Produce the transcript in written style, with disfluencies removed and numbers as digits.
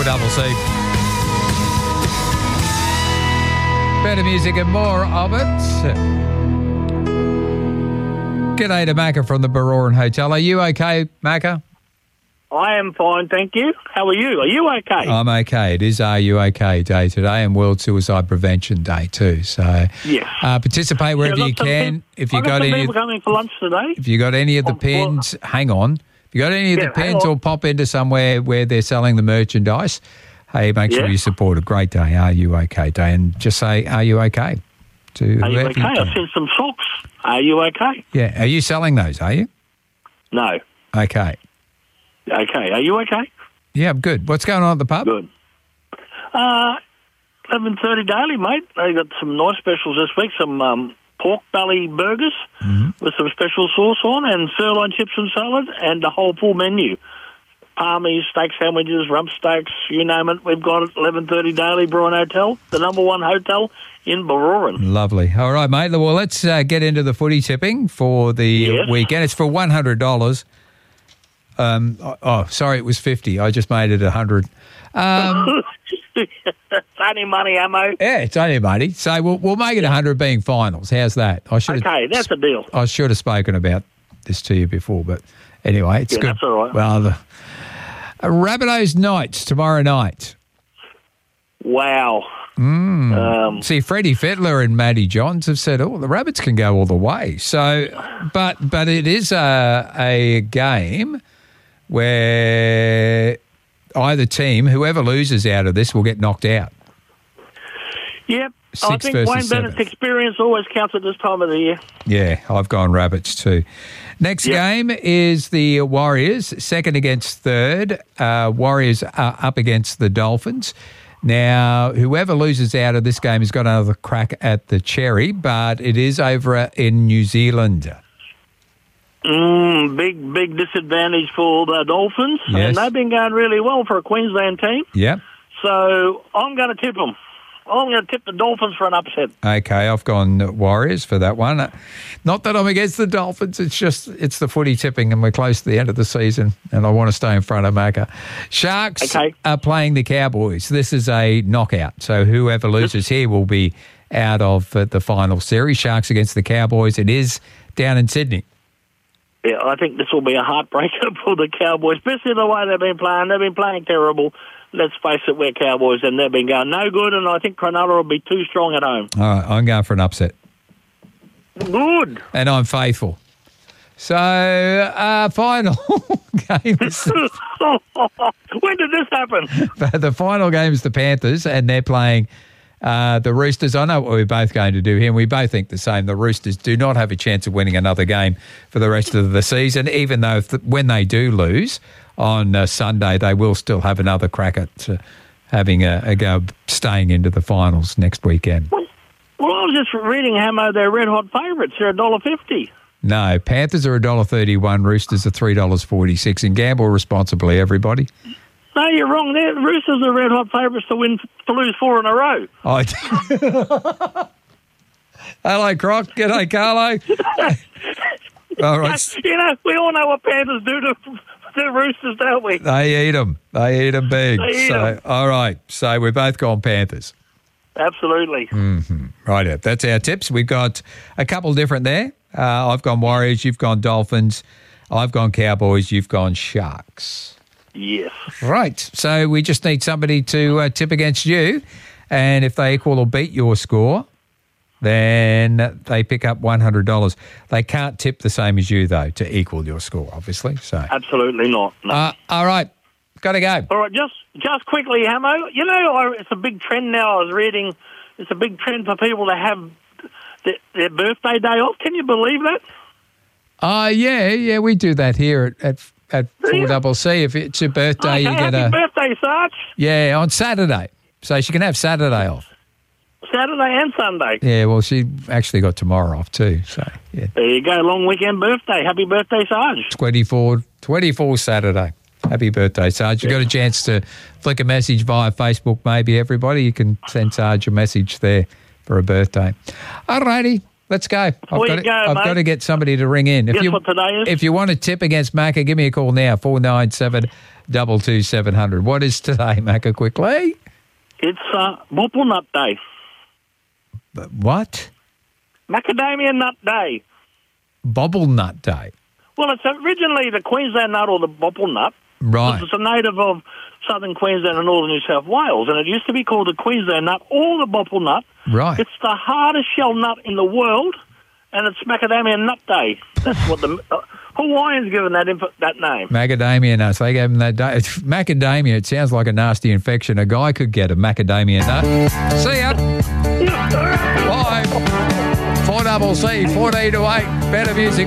4CC. Better music and more of it. G'day to Macca from the Baroran Hotel. Are you okay, Macca? I am fine, thank you. How are you? Are you okay? I'm okay. It is Are You OK Day today and World Suicide Prevention Day too. So yes. Participate wherever you can. If you got any people coming for lunch today. If you got any of the pens, hang on. If you got any of the pens or pop into somewhere where they're selling the merchandise, hey, make sure you support a great day, Are You OK Day, and just say, Are you okay? Are you okay? I've seen some socks. Are you okay? Yeah. Are you selling those, are you? No. Okay. Okay. Are you okay? Yeah, I'm good. What's going on at the pub? Good. 11:30 daily, mate. They got some nice specials this week. Some pork belly burgers with some special sauce on, and sirloin chips and salad, and the whole full menu. Palmies, steak sandwiches, rump steaks, you name it. We've got it. 11:30 daily, Bruin Hotel, the number one hotel in Baroran. Lovely. All right, mate. Well, let's get into the footy tipping for the weekend. It's for $100. Sorry, it was 50. I just made it 100. It's only money, ammo. Yeah, it's only money. So we'll make it 100 being finals. How's that? Okay, that's a deal. I should have spoken about this to you before, but anyway, it's good. That's all right. Well, the Rabbitohs Knights tomorrow night. Wow. See, Freddie Fittler and Matty Johns have said, the Rabbits can go all the way. So, but it is a game where either team, whoever loses out of this, will get knocked out. Yep. I think Wayne Bennett's experience always counts at this time of the year. Yeah, I've gone Rabbits too. Next game is the Warriors, second against third. Warriors are up against the Dolphins. Now, whoever loses out of this game has got another crack at the cherry, but it is over in New Zealand. Big disadvantage for the Dolphins. Yes. And they've been going really well for a Queensland team. Yep. So I'm going to tip them. I'm going to tip the Dolphins for an upset. Okay, I've gone Warriors for that one. Not that I'm against the Dolphins. It's the footy tipping, and we're close to the end of the season, and I want to stay in front of Macca. Sharks are playing the Cowboys. This is a knockout, so whoever loses here will be out of the final series. Sharks against the Cowboys. It is down in Sydney. Yeah, I think this will be a heartbreaker for the Cowboys, especially the way they've been playing. They've been playing terrible. Let's face it, we're Cowboys, and they've been going no good, and I think Cronulla will be too strong at home. All right, I'm going for an upset. Good. And I'm faithful. So, final game is... When did this happen? The final game is the Panthers, and they're playing the Roosters. I know what we're both going to do here, and we both think the same. The Roosters do not have a chance of winning another game for the rest of the season, even though when they do lose on Sunday, they will still have another crack at having a go staying into the finals next weekend. Well, I was just reading how they're red-hot favourites. They're $1.50. No, Panthers are $1.31, Roosters are $3.46, and gamble responsibly, everybody. No, you're wrong there. The Roosters are red-hot favourites to lose 4 in a row. Hello, Croc. G'day, Carlo. All right. You know, we all know what Panthers do to the Roosters, don't we? They eat them. They eat them big. All right. So we've both gone Panthers. Absolutely. Mm-hmm. Right. That's our tips. We've got a couple different there. I've gone Warriors. You've gone Dolphins. I've gone Cowboys. You've gone Sharks. Yes. Right. So we just need somebody to tip against you. And if they equal or beat your score, then they pick up $100. They can't tip the same as you, though, to equal your score, obviously. So absolutely not. No. All right. Got to go. All right. Just quickly, Hamo, you know, it's a big trend now. I was reading it's a big trend for people to have their birthday day off. Can you believe that? Yeah, we do that here at 4CC. If it's your birthday, you get happy birthday, Sarge. Yeah, on Saturday. So she can have Saturday off. Saturday and Sunday. Yeah, well, she actually got tomorrow off too. So, yeah. There you go, long weekend birthday. Happy birthday, Sarge. 24 Saturday. Happy birthday, Sarge. You got a chance to flick a message via Facebook, maybe, everybody. You can send Sarge a message there for a birthday. All righty. Let's go. I've Mate. got to get somebody to ring in. Guess what today is? If you want a tip against Macca, give me a call now, 497 22700. What is today, Macca, quickly? It's Bopple Nut Day. What? Macadamia Nut Day. Bobble Nut Day. Well, it's originally the Queensland nut or the bopple nut. Right. It's a native of southern Queensland and northern New South Wales, and it used to be called the Queensland nut or the bopple nut. Right. It's the hardest shell nut in the world, and it's Macadamia Nut Day. That's what the Hawaiians given that name. Macadamia nuts. They gave them that day. It's macadamia. It sounds like a nasty infection. A guy could get a macadamia nut. See ya. Bye. 4CC 14 to 8. Better music.